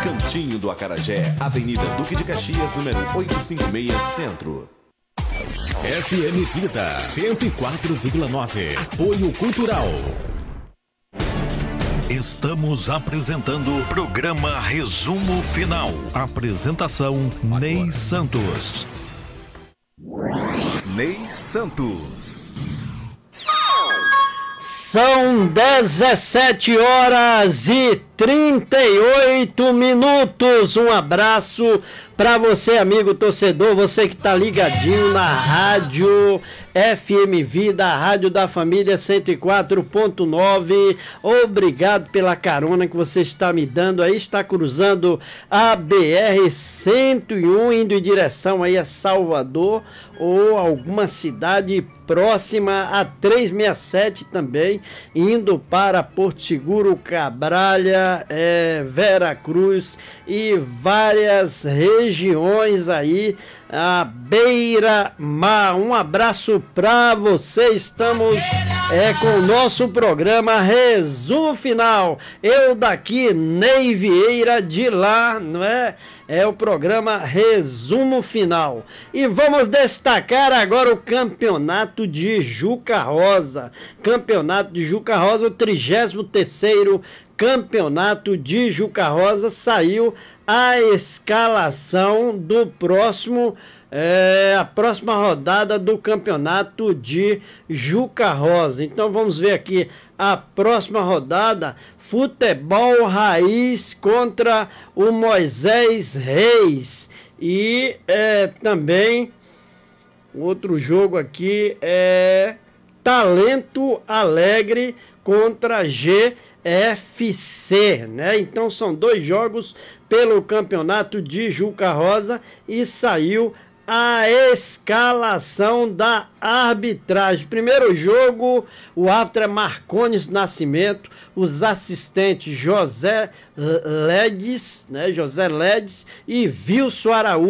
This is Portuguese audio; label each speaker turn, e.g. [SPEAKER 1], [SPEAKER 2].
[SPEAKER 1] Cantinho do Acarajé, Avenida Duque de Caxias, número 856, Centro.
[SPEAKER 2] FM Vida 104,9. Apoio Cultural.
[SPEAKER 3] Estamos apresentando o programa Resumo Final. Apresentação Ney Santos.
[SPEAKER 1] Ney Santos.
[SPEAKER 4] São 17 horas e 38 minutos. Um abraço para você, amigo torcedor, você que tá ligadinho na rádio FM Vida, a rádio da família 104.9. Obrigado pela carona que você está me dando aí. Está cruzando a BR-101, indo em direção aí a Salvador ou alguma cidade próxima, a 367 também, indo para Porto Seguro, Cabralha, Vera Cruz e várias regiões aí, a beira-mar. Um abraço para você. Estamos com o nosso programa Resumo Final. Eu daqui, Ney Vieira, de lá, não é? É o programa Resumo Final. E vamos destacar agora o Campeonato de Juca Rosa. Campeonato de Juca Rosa, o 33º Campeonato de Juca Rosa. Saiu a escalação do próximo, a próxima rodada do Campeonato de Juca Rosa. Então vamos ver aqui a próxima rodada: Futebol Raiz contra o Moisés Reis. E também outro jogo aqui é Talento Alegre contra GFC, né? Então são dois jogos pelo Campeonato de Juca Rosa e saiu a escalação da arbitragem. Primeiro jogo, o árbitro é Marcones Nascimento, os assistentes José Ledes, né? José Ledes e Vilso Araújo.